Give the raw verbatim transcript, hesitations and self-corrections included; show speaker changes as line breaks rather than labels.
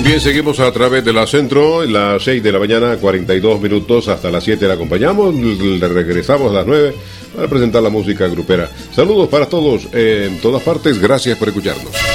Bien, seguimos a través de la Centro, las seis de la mañana, cuarenta y dos minutos, hasta las siete la acompañamos, le regresamos a las nueve para presentar la música grupera. Saludos para todos en todas partes, gracias por escucharnos.